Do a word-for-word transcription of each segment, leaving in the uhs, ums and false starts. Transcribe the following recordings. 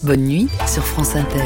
Bonne nuit sur France Inter.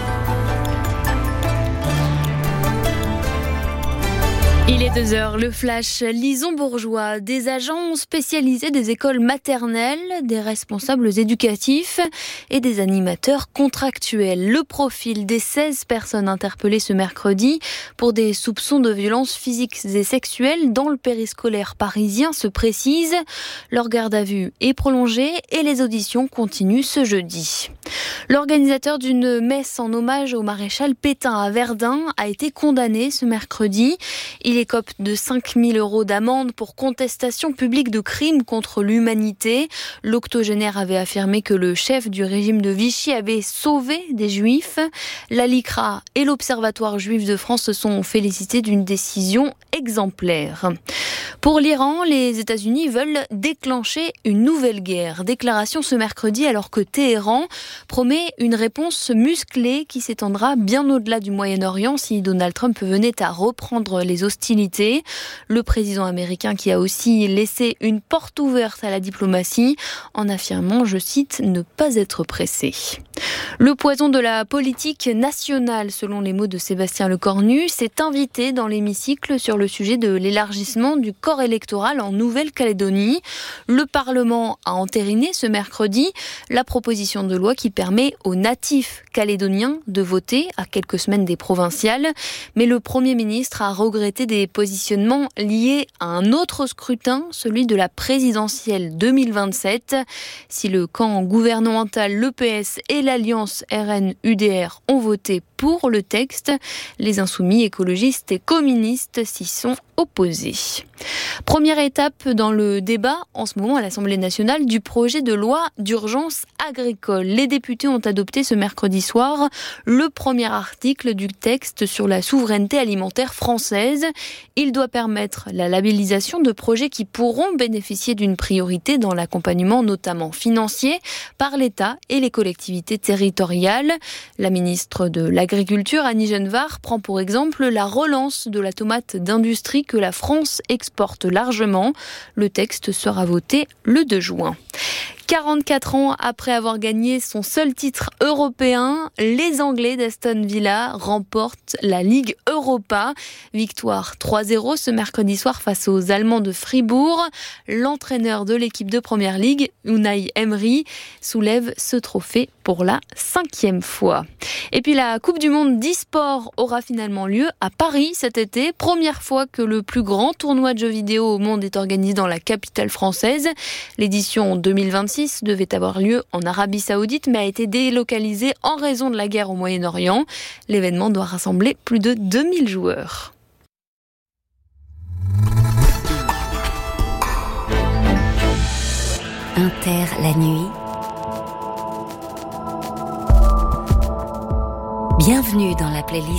Il est deux heures, le flash Lison Bourgeois. Des agents spécialisés des écoles maternelles, des responsables éducatifs et des animateurs contractuels. Le profil des seize personnes interpellées ce mercredi pour des soupçons de violences physiques et sexuelles dans le périscolaire parisien se précise. Leur garde à vue est prolongée et les auditions continuent ce jeudi. L'organisateur d'une messe en hommage au maréchal Pétain à Verdun a été condamné ce mercredi. Il écope de cinq mille euros d'amende pour contestation publique de crimes contre l'humanité. L'octogénaire avait affirmé que le chef du régime de Vichy avait sauvé des juifs. La LICRA et l'Observatoire juif de France se sont félicités d'une décision exemplaire. Pour l'Iran, les États-Unis veulent déclencher une nouvelle guerre. Déclaration ce mercredi alors que Téhéran promet une réponse musclée qui s'étendra bien au-delà du Moyen-Orient si Donald Trump venait à reprendre les hostilités. Le président américain qui a aussi laissé une porte ouverte à la diplomatie en affirmant, je cite, ne pas être pressé. Le poison de la politique nationale, selon les mots de Sébastien Lecornu, s'est invité dans l'hémicycle sur le sujet de l'élargissement du corps électoral en Nouvelle-Calédonie. Le Parlement a entériné ce mercredi la proposition de loi qui permet aux natifs calédoniens de voter à quelques semaines des provinciales. Mais le Premier ministre a regretté des positionnements liés à un autre scrutin, celui de la présidentielle deux mille vingt-sept. Si le camp gouvernemental, l'E P S et l'Alliance R N U D R ont voté pour le texte, les insoumis écologistes et communistes s'y sont opposés. Première étape dans le débat en ce moment à l'Assemblée nationale du projet de loi d'urgence agricole. Les députés ont adopté ce mercredi soir le premier article du texte sur la souveraineté alimentaire française. Il doit permettre la labellisation de projets qui pourront bénéficier d'une priorité dans l'accompagnement notamment financier par l'État et les collectivités territoriales. La ministre de l'Agriculture, Annie Genevard, prend pour exemple la relance de la tomate d'industrie que la France exporte largement. Le texte sera voté le deux juin. quarante-quatre ans après avoir gagné son seul titre européen, les Anglais d'Aston Villa remportent la Ligue Europa. Victoire trois zéro ce mercredi soir face aux Allemands de Fribourg. L'entraîneur de l'équipe de Première Ligue, Unai Emery, soulève ce trophée pour la cinquième fois. Et puis la Coupe du Monde d'e-sport aura finalement lieu à Paris cet été. Première fois que le plus grand tournoi de jeux vidéo au monde est organisé dans la capitale française. L'édition deux mille vingt-six devait avoir lieu en Arabie Saoudite, mais a été délocalisée en raison de la guerre au Moyen-Orient. L'événement doit rassembler plus de deux mille joueurs. Inter la nuit. Bienvenue dans la playlist